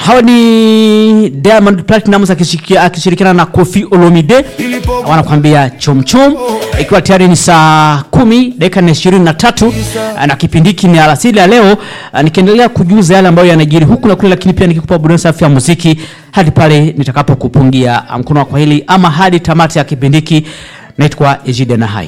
Hawa ni Diamond Platnumz akishirikiana na Koffi Olomide, wanakuambia chom chom, ikiwa tayari ni saa 10:23 na kipindi hiki ni alasiri ya leo. Nikiendelea kujuza yale ambayo yanajiri huku na kule, lakini pia nikikupa burudani safi ya muziki hadi pale nitakapokupungia mkono wako hili ama hadi tamati ya kipindi hiki. Naitwa Ejide na Hai.